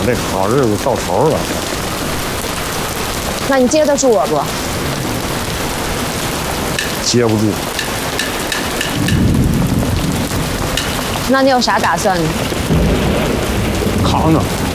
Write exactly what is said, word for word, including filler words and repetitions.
这好日子到头了。 那你接得住我不？ 接不住。 那你有啥打算呢？ 扛着。